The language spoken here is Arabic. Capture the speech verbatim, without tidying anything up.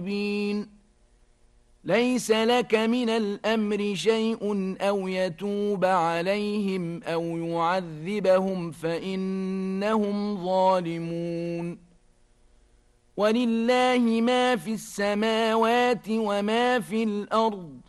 مبين ليس لك من الأمر شيء أو يتوب عليهم أو يعذبهم فإنهم ظالمون ولله ما في السماوات وما في الأرض